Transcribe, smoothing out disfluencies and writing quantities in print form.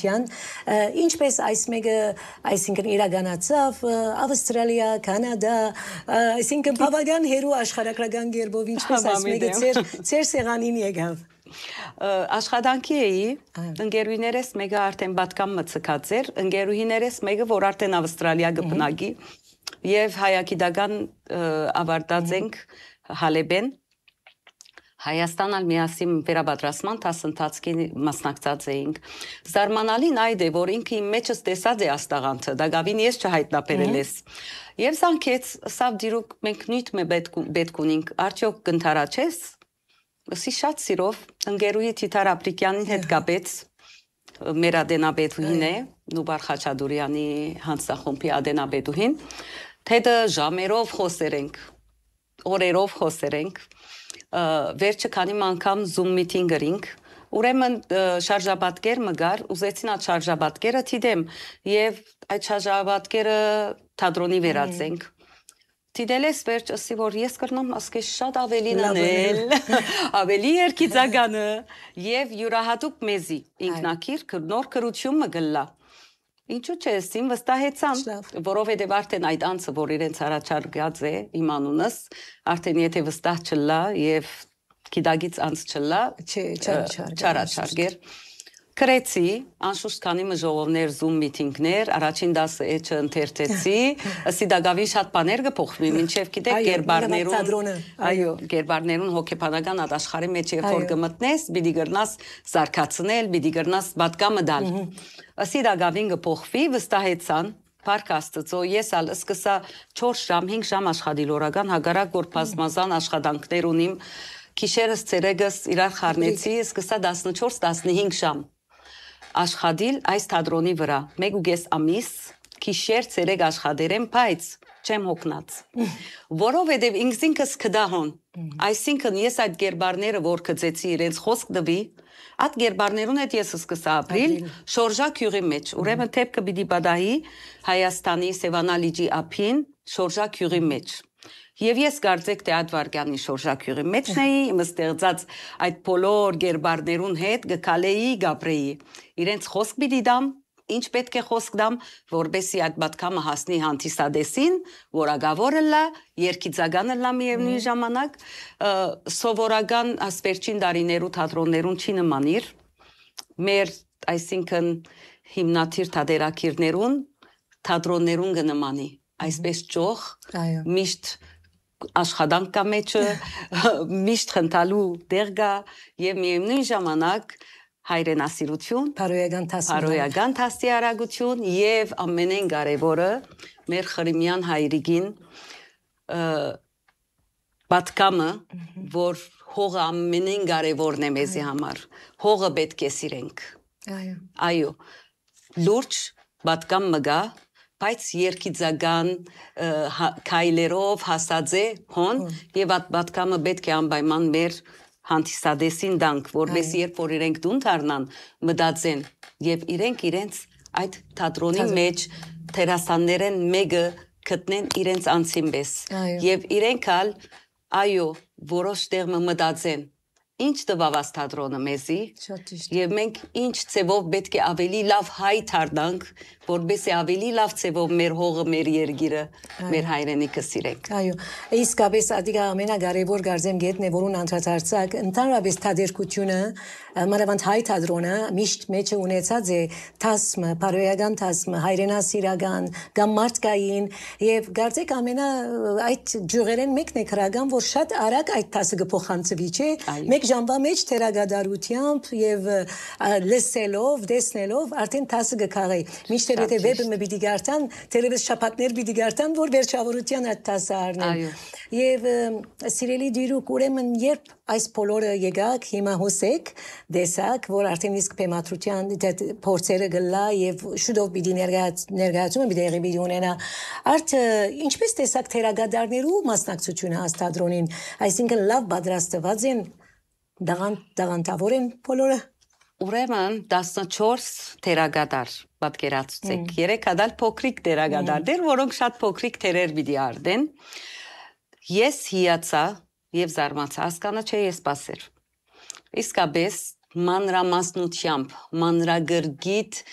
թատերության, ինչպես այս մեկը, այսինքն իրականացավ Ավստրալիա, Կանադա, այսինքն բավական հերու աշխարհագրական գերբով ինչպես այս մեկը ծեր սեղանին եկավ։ Աշխատանքի էի, ընկերուհիներս մեկը արդեն պատկամ մցկած էր, ընկերուհիներս մեկը, որ արդեն Ավստրալիա գտնագի, եւ հայագիտական ավարտած ենք Հալեբեն, Հայաստանալ միասին վերաբադրասման դասընթացքի մասնակցած էինք։ Զարմանալին այդ է, որ ինքը իմ մեջս տեսած է աստաղանթը, դա գավին ես չհայտնաբերել ես։ Եվ զանգեց, սավ դիրուկ մենք նույն պետք ունենք, արդյոք կընթարաչես։ Սի շատ սիրով ընկերուհի Թիթար Ապրիկյանին հետ կապեց, մեր ադենաբեդուհին է, Նուբար Խաչատուրյանի հանձնախումբի ադենաբեդուհին, թե ժամերով խոսեր ենք, օրերով խոսեր ենք, վերջը քանի անգամ Zoom meeting գրինք, ուրեմն շարժաբատկեր մգար, ուզեցին այդ շարժաբատկերը թիդեմ եւ այդ շարժաբատկերը թատրոնի վերածենք։ Դիդել ես վերջ ասի, որ ես կրնամ ասկես շատ ավելին անել, ավելի երկիծագանը և յուրահատուկ մեզի ինքնակիր նոր կրություն մը գլլա։ Ինչու չես իմ վստահեցան, որովհետև արդեն այդ անձը, որ իրենց առաջարկած է իմ անունս, արդեն եթե վստահ չլա և գիտագից անձ չլա, չարաչարգեր։ Կրեցի, անշուշտ քանի մժողովներ, Zoom meeting-ներ, առաջին դասը էջը ընթերցեցի, ասի դագավին շատ բաներ կփոխվի, մինչև գիտեք գերբարներուն հոգեբանական աշխարհի մեջ երբ որ կմտնես, պիտի գրնաս զարգացնել, պիտի գրնաս պատկամը դալ։ Ասի դագավին կփոխվի, վստահեցան, Փառք Աստծո, ես ալ սկսա 4 ժամ, 5 ժամ աշխատիլ օրական, հագարակ որ բազմազան աշխատանքներ ունիմ, գիշերս ցերեգս իրար խառնեցի, սկսա 14-15 ժամ աշխատիլ այս թատրոնի վրա, 1.5 ամիս, գիշեր ցերեկ աշխատերեմ, բայց չեմ հոգնած, որովհետև ինքս կդահոն, այսինքն ես այդ գերբարները, որ գծեցի իրենց խոսք դվի, այդ գերբարներուն հետ ես սկսա ապրիլ, շորժակ յուղի մեջ, ուրեմն թեպքը պիտի բադահի Հայաստանի Սևանա լիճի ափին, շորժակ յուղի մեջ։ Եվ ես կարծեք թե այդ վարկյանի շորժակ յուղի մեջն էի, իմ ստեղծած այդ բոլոր գերբարներուն հետ գկալեի, գապրեի, իրենց խոսք պիտի դամ, ինչ պետք է խոսք դամ, որբեսի այդ պատկամը հասնի հանդիսադեսին, որագավորը լա, երկիծագանը լա միևնույն ժամանակ, սովորական ասպերջին դարիներու թատրոններուն չի նմանիր, մեր այսինքն հիմնադիր թատերակիրներուն թատրոններուն կնմանի, այսպես ճոխ, միշտ աշխատանք կա մեջը, միշտ խնդալու դեղ գա և միևնույն ժամանակ հայրենասիրություն, փարոյական դաստիարակություն և ամենեն կարևորը մեր խրիմյան հայրիկին պատկամը, որ հողը ամենեն կարևորն է մեզի համար, հողը պետք է սիրենք, այո, լուրջ պատկամ մգա, բայց երկիծական քայլերով հասած է հոն եւ այդ պատկամը պետք է անպայման մեր հանդիսադեսին դանք, որովհետեւ երբ որ իրենք դուն դառնան, մտածեն եւ իրենք իրենց այդ թատրոնի մեջ տերասաններեն մեկը գտնեն իրենց անձին պես եւ իրենք ալ այո որոշ տեղ մտածեն ինչ տվավաս թատրոնը մեզի եւ մենք ինչ ծևով պետք է ավելի լավ հայ դառնանք, որբեսի ավելի լավ ծևով մեր հողը, մեր երգիրը, մեր հայրենիքը սիրենք։ Այո, իսկապես ադիգա ամենակարևոր գարձեմ գետն է, որուն անդրադարձակ, ընդհանրապես թատերկությունը, մանավանդ հայ թատրոնը միշտ մեջը ունեցած է թասմը, բարոյական թասմը, հայրենասիրական, կամ մարդկային եւ գարձեք ամենա այդ ջուղերեն մեկն է քրական, որ շատ արագ այդ թասը կփոխանցվի, չէ՞։ Մեկ ժամվա մեջ թերագադարությամբ եւ լսելով, տեսնելով արդեն թասը կքաղի։ Միշտ եթե վեբը մը պիտի գարտան, թերևս շաբաթներ պիտի գարտան, որ վերջավորության այդ թասը առնեն։ Եվ սիրելի դիրուկ, ուրեմն երբ այս բոլորը եկակ, հիմա հոսեք, դեսակ, որ արդեն իսկ բեմադրության փորձերը գլա եւ շուտով պիտի ներկայացումը պիտի եղի պիտի ունենա։ Արդ ինչպես տեսակ թերագադարներու մասնակցությունը աստադրոնին, այսինքն լավ պատրաստված են, դաղանտավոր են բոլորը։ Ուրեմն 14 թերագադար պատկերացուցեք, 3 հատալ փոքրիկ թերագադարներ, որոնք շատ փոքրիկ թերեր պիտի արդեն։ Ես հիացա եւ զարմացա, հասկանա չէ ես սպասեր։ Իսկապես մանրամասնությամբ, մանրագրգիտ